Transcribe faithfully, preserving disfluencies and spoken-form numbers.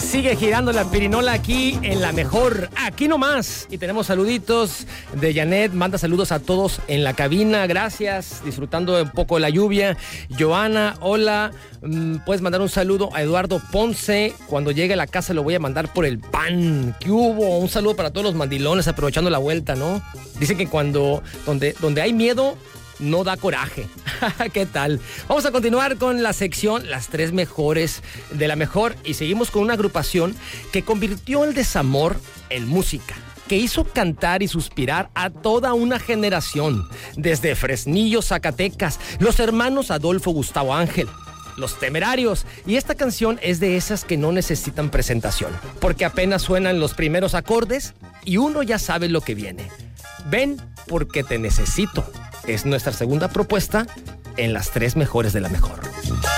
Sigue girando la pirinola aquí en La Mejor, aquí nomás. Y tenemos saluditos de Janet, manda saludos a todos en la cabina, gracias, disfrutando un poco de la lluvia. Joana, hola, puedes mandar un saludo a Eduardo Ponce, cuando llegue a la casa lo voy a mandar por el pan. ¿Qué hubo? Un saludo para todos los mandilones aprovechando la vuelta, ¿no? Dicen que cuando, donde, donde hay miedo, no da coraje. ¿Qué tal? Vamos a continuar con la sección Las tres mejores de La Mejor y seguimos con una agrupación que convirtió el desamor en música, que hizo cantar y suspirar a toda una generación, desde Fresnillo, Zacatecas, los hermanos Adolfo Gustavo Ángel, Los Temerarios. Y esta canción es de esas que no necesitan presentación, porque apenas suenan los primeros acordes y uno ya sabe lo que viene. Ven porque te necesito. Es nuestra segunda propuesta en Las tres mejores de La Mejor.